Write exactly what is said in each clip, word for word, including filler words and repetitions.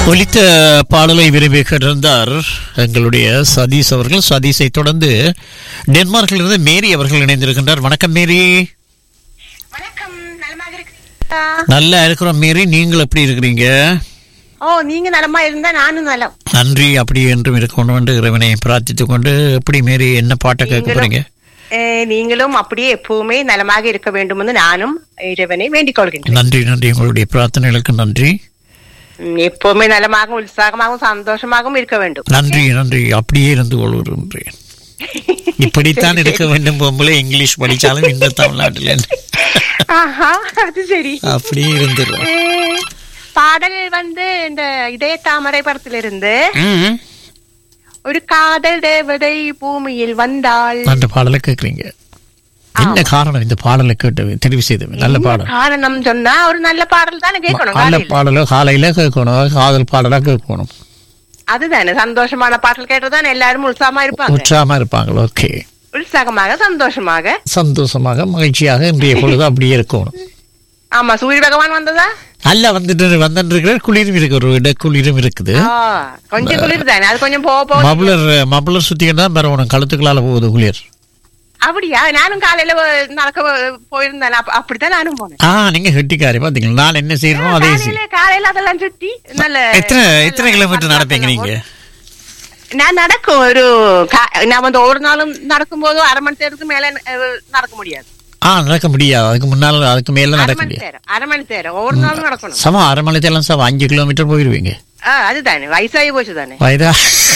ஒலித்த பாடலை விரும்பி கேட்டிருந்தார் எங்களுடைய சதீஷ் அவர்கள். சதீஷை தொடர்ந்து டென்மார்க்கில் இருந்து மேரி அவர்கள் இணைந்திருக்கின்றார். வணக்கம் மேரி. வணக்கம். நலமாக இருக்கீங்களா? நல்லா இருக்கிறோம் மேரி, நீங்கள் எப்படி இருக்கிறீங்க? ஓ, நீங்க நலமா இருந்தா நானும் நலம். நன்றி. அப்படி என்றும் இருக்கணும் என்று இறைவனை பிரார்த்தித்துக் கொண்டு, எப்படி மேரி என்ன பாட்டை கேட்க போறீங்க? நீங்களும் அப்படியே எப்பவுமே நலமாக இருக்க வேண்டும் என்று நானும் இறைவனை வேண்டிக் கொள்கின்றேன். நன்றி நன்றி, உங்களுடைய பிரார்த்தனைகளுக்கு நன்றி. எப்பவுமே நலமாகவும் உற்சாகமாகவும் சந்தோஷமாகவும் இருக்க வேண்டும். நன்றி நன்றி, அப்படியே இருந்து கொள்கின்றேன். இப்படித்தான் இருக்க வேண்டும். பொம்பளை இங்கிலீஷ் படிச்சாலும் இந்த தமிழ்நாட்டில் அது சரி, அப்படியே இருந்துடும். பாடல் வந்து இந்த இதய தாமரை படத்திலிருந்து ஒரு காதல் தேவதை பூமியில் வந்தாள் அந்த பாடலை கேக்குறீங்க. என்ன காரணம் இந்த பாடலை கேட்டு தெரிவு செய்தது? நல்ல பாடல். காரணம் சொன்னா ஒரு நல்ல பாடல் தானே கேட்கணும். நல்ல பாடல காலையில கேட்கணும், காதல் பாடலா கேட்கணும். அதுதானே, சந்தோஷமான பாடல் கேட்டதுதான் எல்லாரும் உற்சாகமா இருப்பாங்க. உற்சாகமா இருப்பாங்க. ஓகே, உற்சாகமாக சந்தோஷமாக சந்தோஷமாக மகிழ்ச்சியாக இன்றைய பொழுது அப்படியே இருக்கணும். ஆமா, சூரிய பகவான் வந்ததா? அல்ல, வந்துட்டு வந்துட்டு குளிரும் இருக்கு, ஒரு இட குளிரும் இருக்குது. கொஞ்சம் குளிர் தானே, அது கொஞ்சம் போக போக மபுளர் மபுளர் சுத்திக்கிட்டு தான் பெறணும், கழுத்துக்களால போகுது குளிர். அப்படியா? நானும் காலையில நடக்க போயிருந்தேன், அப்படித்தான் நானும் போனேன். ஆஹ், நீங்க கெட்டிக்காரி. பாத்தீங்களா, நான் என்ன செய்யணும் அதே செய்ய. காலையில அதெல்லாம் சுத்தி நல்ல. எத்தனை எத்தனை கிலோமீட்டர் நடப்பீங்க நீங்க? நான் நடக்கும் ஒரு நான் வந்து ஒவ்வொரு நாளும் நடக்கும் போது அரை மணி நேரத்துக்கு மேல நடக்க முடியாது. ஆ, நடக்க முடியாது. அதுக்கு முன்னால அதுக்கு மேல நடக்க முடியாது. அரை மணி நேரம் ஒவ்வொரு நாளும் நடக்கணும். சம அரை மணி நேரம் சம அஞ்சு கிலோமீட்டர் போயிருவீங்க. அதுதானே, வயசாகி போச்சு தானே. வயதா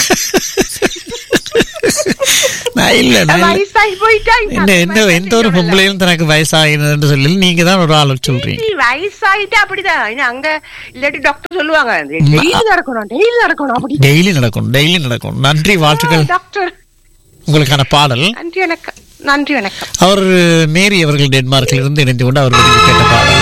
எந்த ஒரு பொம்பளையும் தனக்கு வயசாகினு சொல்லி நீங்க தான் ஒரு ஆள் சொல்றீங்க. வயசாயிட்டு அப்படிதான் அங்க இல்லாட்டி டாக்டர் சொல்லுவாங்க டெய்லி நடக்கணும் டெய்லி நடக்கணும் அப்படி டெய்லி நடக்கணும் டெய்லி நடக்கணும். நன்றி, வாழ்த்துக்கள் டாக்டர். உங்களுக்கான பாடல். நன்றி, வணக்கம். நன்றி, வணக்கம். அவர் மேரி அவர்கள் டென்மார்க்கில் இருந்து இணைந்து கொண்டு அவர்கள் கேட்ட பாடல்.